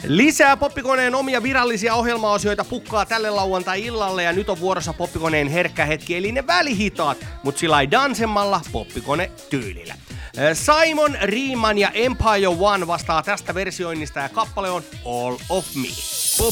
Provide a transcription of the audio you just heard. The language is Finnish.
Lisää Poppikoneen omia virallisia ohjelmaosioita pukkaa tälle lauantai-illalle ja nyt on vuorossa Poppikoneen herkkä hetki eli ne välihitaat, mut sillai dansemmalla Poppikone tyylillä. Simon, Riemann ja Empire One vastaa tästä versioinnista ja kappale on All of Me.